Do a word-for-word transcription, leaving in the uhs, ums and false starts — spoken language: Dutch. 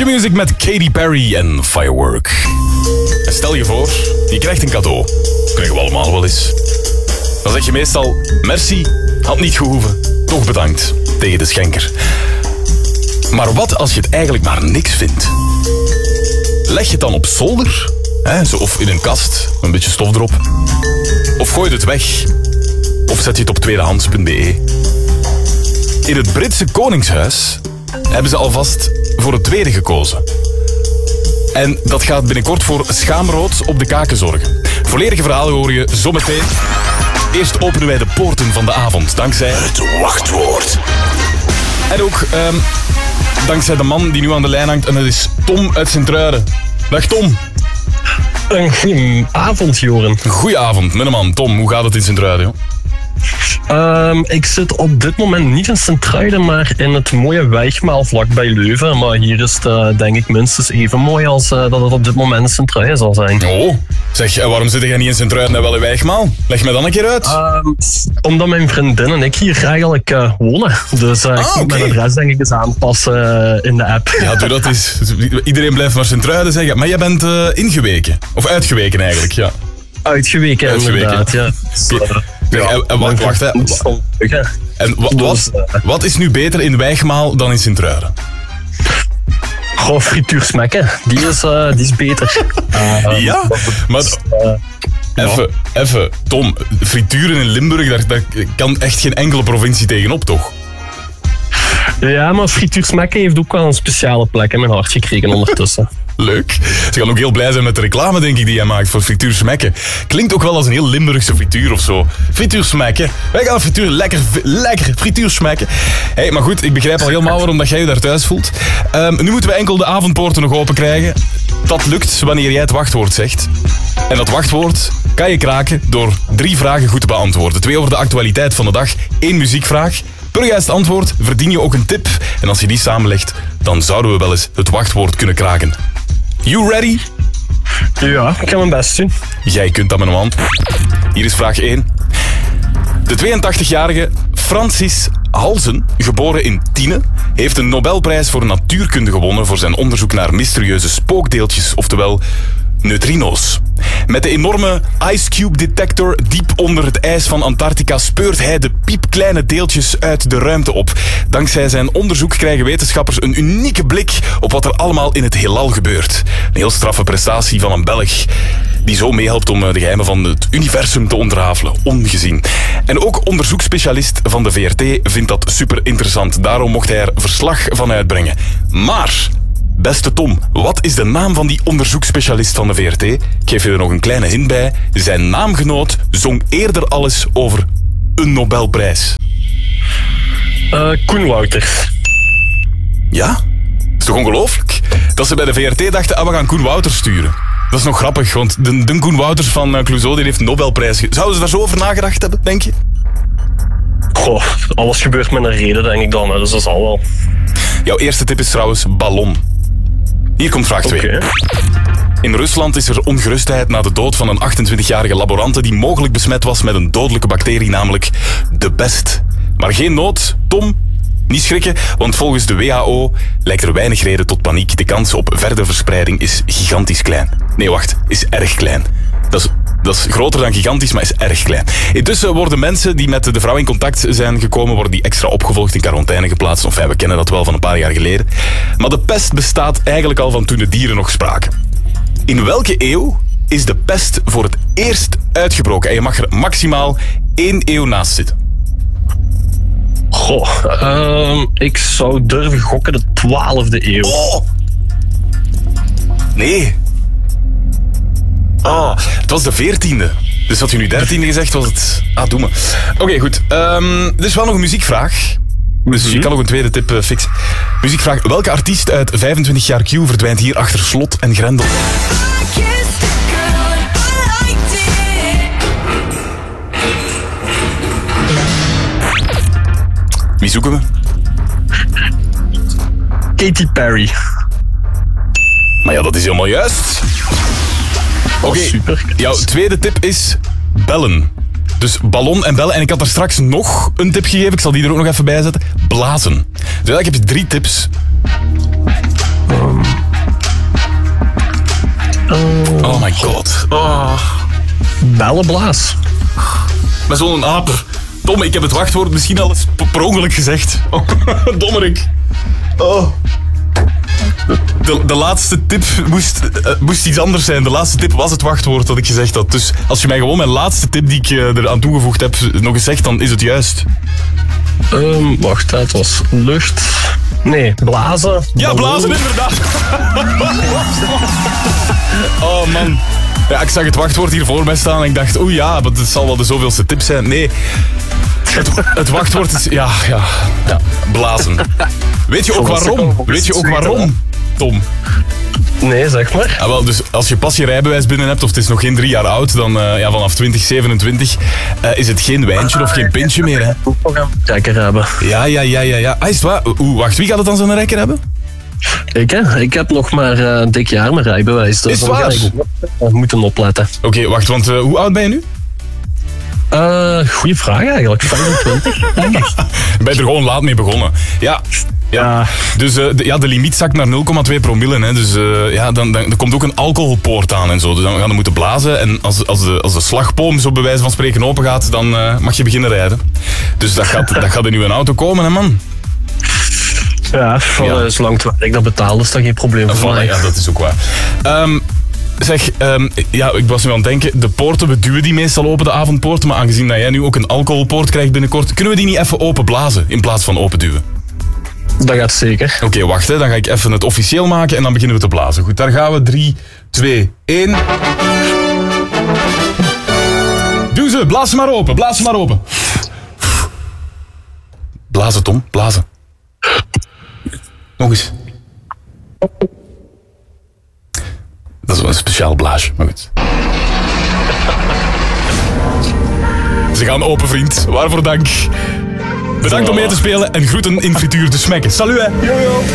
Q-Music met Katy Perry en Firework. En stel je voor, je krijgt een cadeau. Dat krijgen we allemaal wel eens. Dan zeg je meestal, merci, had niet gehoeven. Toch bedankt, tegen de schenker. Maar wat als je het eigenlijk maar niks vindt? Leg je het dan op zolder? Hè, zo, of in een kast, een beetje stof erop. Of gooi je het weg. Of zet je het op tweedehands punt b e. In het Britse Koningshuis hebben ze alvast voor het tweede gekozen. En dat gaat binnenkort voor schaamrood op de kaken zorgen. Volledige verhalen hoor je zometeen. Eerst openen wij de poorten van de avond, dankzij het wachtwoord. En ook um, dankzij de man die nu aan de lijn hangt. En dat is Tom uit Sint-Truiden. Dag Tom. Een goeie avond, Joren. Goeie met een man. Tom, hoe gaat het in Sint-Truiden, joh? Um, ik zit op dit moment niet in Sint-Truiden, maar in het mooie Wijgmaal vlakbij Leuven. Maar hier is het uh, denk ik minstens even mooi als uh, dat het op dit moment in Sint-Truiden zal zijn. Oh, zeg, waarom zit jij niet in Sint-Truiden en wel in Wijgmaal? Leg me dan een keer uit. Um, omdat mijn vriendin en ik hier eigenlijk uh, wonen. Dus uh, ah, ik moet okay. mijn adres denk ik eens aanpassen uh, in de app. Ja, doe dat eens. Iedereen blijft maar Sint-Truiden zeggen. Maar jij bent uh, ingeweken. Of uitgeweken eigenlijk, ja. Uitgeweken, uitgeweken. Inderdaad, ja. ja. Ja, en, en wacht, wacht, hè. En wat, wat, wat is nu beter in Wijgmaal dan in Sint-Truiden? Goh, frituursmekken. Die is, uh, die is beter. Uh, ja, maar... Uh, even, ja. even, Tom, frituren in Limburg, daar, daar kan echt geen enkele provincie tegenop, toch? Ja, maar frituursmekken heeft ook wel een speciale plek in mijn hart gekregen ondertussen. Leuk. Ze gaan ook heel blij zijn met de reclame, denk ik, die jij maakt voor frituursmekken. Klinkt ook wel als een heel Limburgse frituur of zo. Frituursmekken. Wij gaan frituur lekker, lekker frituursmekken. Hey, maar goed, ik begrijp al helemaal waarom dat jij je daar thuis voelt. Um, nu moeten we enkel de avondpoorten nog open krijgen. Dat lukt wanneer jij het wachtwoord zegt. En dat wachtwoord kan je kraken door drie vragen goed te beantwoorden. Twee over de actualiteit van de dag, één muziekvraag. Per juist antwoord verdien je ook een tip. En als je die samenlegt, dan zouden we wel eens het wachtwoord kunnen kraken. You ready? Ja, ik ga mijn best doen. Jij kunt dat, mijn man. Hier is vraag één. De tweeëntachtigjarige Francis Halzen, geboren in Tiene, heeft een Nobelprijs voor natuurkunde gewonnen voor zijn onderzoek naar mysterieuze spookdeeltjes, oftewel neutrino's. Met de enorme Ice Cube Detector diep onder het ijs van Antarctica speurt hij de piepkleine deeltjes uit de ruimte op. Dankzij zijn onderzoek krijgen wetenschappers een unieke blik op wat er allemaal in het heelal gebeurt. Een heel straffe prestatie van een Belg die zo meehelpt om de geheimen van het universum te ontrafelen. Ongezien. En ook onderzoeksspecialist van de V R T vindt dat super interessant. Daarom mocht hij er verslag van uitbrengen. Maar... beste Tom, wat is de naam van die onderzoeksspecialist van de V R T? Ik geef je er nog een kleine hint bij. Zijn naamgenoot zong eerder alles over een Nobelprijs. Uh, Koen Wouters. Ja? Dat is toch ongelooflijk? Dat ze bij de V R T dachten, ah, we gaan Koen Wouters sturen. Dat is nog grappig, want de, de Koen Wouters van uh, Clouseau die heeft een Nobelprijs. Ge- Zouden ze daar zo over nagedacht hebben, denk je? Goh, alles gebeurt met een reden, denk ik dan. Hè. Dus dat zal wel. Jouw eerste tip is trouwens ballon. Hier komt vraag twee. Okay. In Rusland is er ongerustheid na de dood van een achtentwintigjarige laborante die mogelijk besmet was met een dodelijke bacterie, namelijk de pest. Maar geen nood, Tom, niet schrikken, want volgens de W H O lijkt er weinig reden tot paniek. De kans op verdere verspreiding is gigantisch klein. Nee, wacht, is erg klein. Dat is... Dat is groter dan gigantisch, maar is erg klein. Intussen worden mensen die met de vrouw in contact zijn gekomen, worden die extra opgevolgd, in quarantaine geplaatst. Of ja, we kennen dat wel van een paar jaar geleden. Maar de pest bestaat eigenlijk al van toen de dieren nog spraken. In welke eeuw is de pest voor het eerst uitgebroken? En je mag er maximaal één eeuw naast zitten. Goh, uh, ik zou durven gokken de twaalfde eeuw. Oh! Nee. Ah, het was de veertiende. Dus had je nu dertiende gezegd, was het... Ah, doe me. Oké, okay, goed. Um, er is wel nog een muziekvraag. Dus mm-hmm. je kan nog een tweede tip uh, fixen. Muziekvraag. Welke artiest uit vijfentwintig jaar Q verdwijnt hier achter slot en grendel? Wie zoeken we? Katy Perry. Maar ja, dat is helemaal juist. Oké, okay, jouw tweede tip is bellen. Dus ballon en bellen. En ik had er straks nog een tip gegeven. Ik zal die er ook nog even bij zetten. Blazen. Dus eigenlijk heb je drie tips. Um, Uh, Oh my god. Oh. Bellenblaas. Met zo'n aap. Tom, ik heb het wachtwoord misschien al eens per ongeluk gezegd. Oh, dommerik. Oh. De, de laatste tip moest, uh, moest iets anders zijn. De laatste tip was het wachtwoord dat ik gezegd had. Dus als je mij gewoon mijn laatste tip die ik uh, er aan toegevoegd heb nog eens zegt, dan is het juist. Um, wacht, het was lucht. Nee, blazen. Ja, blazen inderdaad. Oh man. Ja, ik zag het wachtwoord hier voor mij staan en ik dacht, oeh ja, maar het zal wel de zoveelste tip zijn. Nee, het, het wachtwoord is, ja, ja, ja, blazen. Weet je ook waarom? Weet je ook waarom, Tom? Nee, zeg maar. Ah, wel, dus als je pas je rijbewijs binnen hebt, of het is nog geen drie jaar oud, dan uh, ja, vanaf twintig zevenentwintig uh, is het geen wijntje of geen pintje meer. Hè? Ik moet nog een rekker hebben. Ja, ja, ja, ja. ja. Ah, is het waar? Oeh, wacht, wie gaat het dan zo'n rekker hebben? Ik, hè? Ik heb nog maar uh, een dik jaar mijn rijbewijs. Dus is het dan waar? ga ik uh, moeten opletten. Oké, okay, wacht, want uh, hoe oud ben je nu? Uh, goeie vraag eigenlijk. vijfentwintig, denk ik. Ben je er gewoon laat mee begonnen? Ja. Ja, dus uh, de, ja, de limiet zakt naar nul komma twee promille. Hè, dus uh, ja, dan, dan er komt ook een alcoholpoort aan en zo. Dus dan gaan we moeten blazen. En als, als, de, als de slagboom zo bij wijze van spreken open gaat, dan uh, mag je beginnen rijden. Dus dat gaat, dat gaat in uw auto komen, hè man. Ja, voor, ja. Uh, zolang het werk dat betaalt, is dat geen probleem voor voilà, mij. Ja, dat is ook waar. Um, Zeg, um, ja, ik was nu aan het denken, de poorten, we duwen die meestal open, de avondpoorten, maar aangezien dat jij nu ook een alcoholpoort krijgt binnenkort, kunnen we die niet even open blazen in plaats van open duwen? Dat gaat zeker. Oké, okay, wacht, hè. Dan ga ik even het officieel maken en dan beginnen we te blazen. Goed, daar gaan we. drie, twee, één. Doe ze, blaas ze maar open, blaas ze maar open. Blazen, Tom, blazen. Nog eens. Dat is wel een speciaal blaasje, maar goed. Ze gaan open, vriend. Waarvoor dank. Bedankt om mee te spelen en groeten in Frituur de Smekken. Salut, hè. Yo, yo.